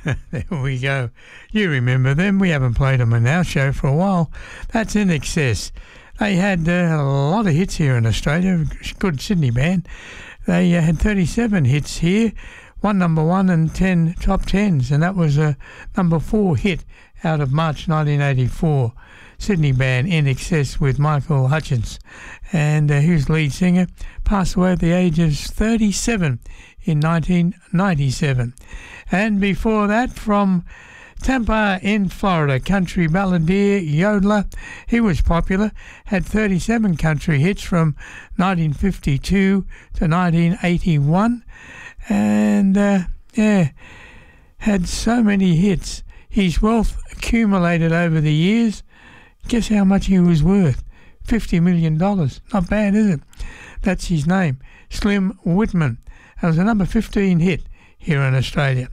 There we go. You remember them. We haven't played them in our show for a while. That's In Excess. They had a lot of hits here in Australia. Good Sydney band. They had 37 hits here, 1 number 1 and 10 top 10s, and that was a number 4 hit out of March 1984. Sydney band In Excess with Michael Hutchence. And his lead singer passed away at the age of 37 in 1997. And before that, from Tampa in Florida, country balladeer, yodeler. He was popular, had 37 country hits from 1952 to 1981, and had so many hits. His wealth accumulated over the years. Guess how much he was worth? $50 million. Not bad, is it? That's his name, Slim Whitman. That was a number 15 hit here in Australia.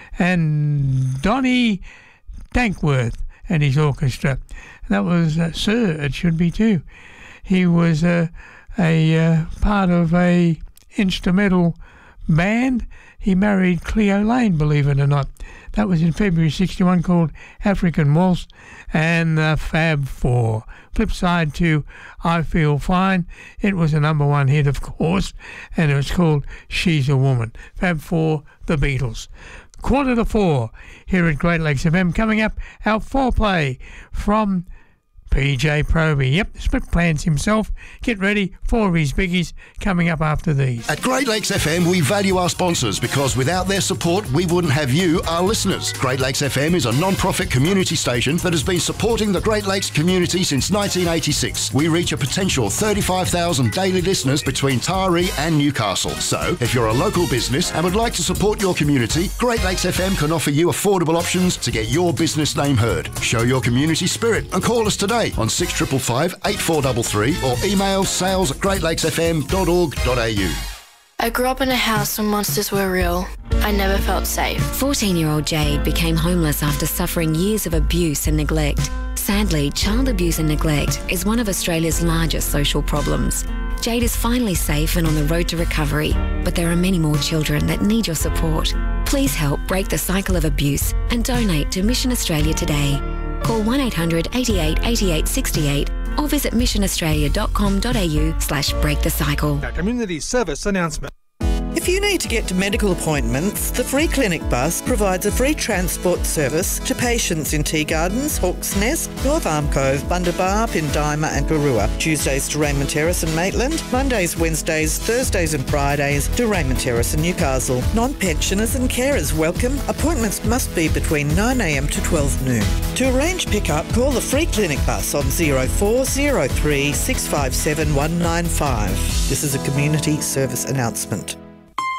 And Donnie Dankworth and his orchestra. That was Sir, it should be too. He was a part of a instrumental band. He married Cleo Lane, believe it or not. That was in February 61, called African Waltz. And the Fab Four. Flip side to I Feel Fine. It was a number 1 hit, of course, and it was called She's a Woman. Fab Four, the Beatles. 3:45 here at Great Lakes FM. Coming up, our foreplay from PJ Proby. Yep, Split Plans himself. Get ready for his biggies coming up after these. At Great Lakes FM, we value our sponsors because without their support, we wouldn't have you, our listeners. Great Lakes FM is a non-profit community station that has been supporting the Great Lakes community since 1986. We reach a potential 35,000 daily listeners between Taree and Newcastle. So, if you're a local business and would like to support your community, Great Lakes FM can offer you affordable options to get your business name heard. Show your community spirit and call us today on 6555 8433 or email sales@greatlakesfm.org.au. I grew up in a house where monsters were real. I never felt safe. 14-year-old Jade became homeless after suffering years of abuse and neglect. Sadly, child abuse and neglect is one of Australia's largest social problems. Jade is finally safe and on the road to recovery, but there are many more children that need your support. Please help break the cycle of abuse and donate to Mission Australia today. Call 1800 88 88 68 or visit missionaustralia.com.au/breakthecycle. A community service announcement. If you need to get to medical appointments, the Free Clinic Bus provides a free transport service to patients in Tea Gardens, Hawk's Nest, North Arm Cove, Bundabar, Pindima and Garua. Tuesdays to Raymond Terrace and Maitland, Mondays, Wednesdays, Thursdays and Fridays to Raymond Terrace and Newcastle. Non-pensioners and carers welcome. Appointments must be between 9am to 12 noon. To arrange pickup, call the Free Clinic Bus on 0403 657 195. This is a community service announcement.